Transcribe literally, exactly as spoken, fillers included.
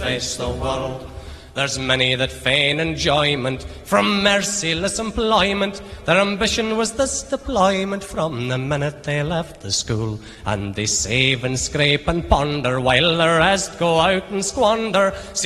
face the world. There's many that feign enjoyment from merciless employment. Their ambition was this deployment from the minute they left the school. And they save and scrape and ponder while the rest go out and squander.